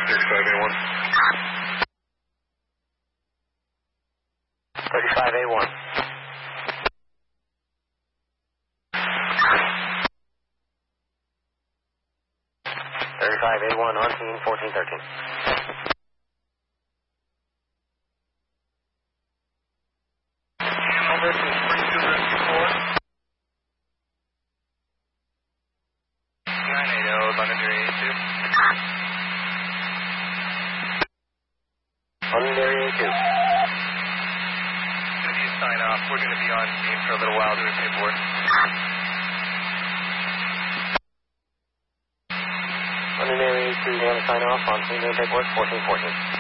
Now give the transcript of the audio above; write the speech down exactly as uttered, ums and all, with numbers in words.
thirty-five A one. thirty-five A one. thirty-five A one on scene, fourteen thirteen. Over to forty-two fifty-four. nine eighty, London Dairy eighty-two. London Dairy eighty-two. If you sign off, we're going to be on scene for a little while doing paperwork. London Dairy eighty-two, you want to sign off on scene doing paperwork, fourteen fourteen.